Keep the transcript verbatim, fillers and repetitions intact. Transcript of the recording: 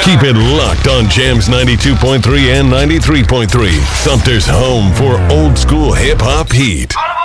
Keep it locked on Jams ninety-two point three and ninety-three point three. Sumter's home for old school hip hop heat.